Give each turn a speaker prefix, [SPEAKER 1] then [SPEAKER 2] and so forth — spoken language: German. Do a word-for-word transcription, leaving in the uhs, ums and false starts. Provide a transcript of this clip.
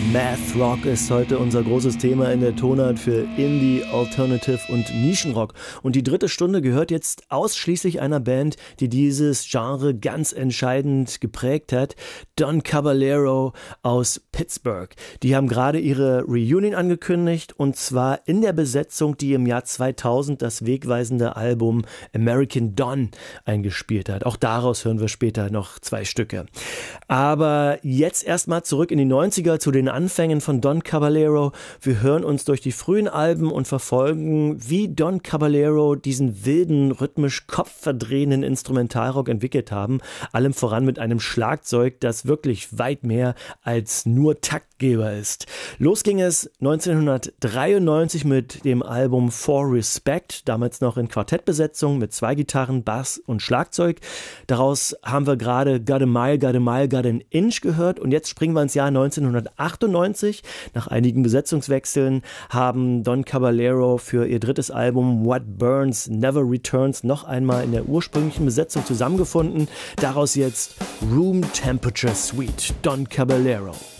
[SPEAKER 1] Math Rock ist heute unser großes Thema in der Tonart für Indie, Alternative und Nischenrock. Und die dritte Stunde gehört jetzt ausschließlich einer Band, die dieses Genre ganz entscheidend geprägt hat. Don Caballero aus Pittsburgh. Die haben gerade ihre Reunion angekündigt, und zwar in der Besetzung, die im Jahr zweitausend das wegweisende Album American Don eingespielt hat. Auch daraus hören wir später noch zwei Stücke. Aber jetzt erstmal zurück in die neunziger zu den Anfängen von Don Caballero. Wir hören uns durch die frühen Alben und verfolgen, wie Don Caballero diesen wilden, rhythmisch kopfverdrehenden Instrumentalrock entwickelt haben. Allem voran mit einem Schlagzeug, das wirklich weit mehr als nur Taktgeber ist. Los ging es neunzehnhundertdreiundneunzig mit dem Album For Respect, damals noch in Quartettbesetzung mit zwei Gitarren, Bass und Schlagzeug. Daraus haben wir gerade Got a Mile, Got a Mile, Got an Inch gehört, und jetzt springen wir ins Jahr neunzehnhundertachtundneunzig. Nach einigen Besetzungswechseln haben Don Caballero für ihr drittes Album What Burns Never Returns noch einmal in der ursprünglichen Besetzung zusammengefunden. Daraus jetzt Room Temperature Suite, Don Caballero.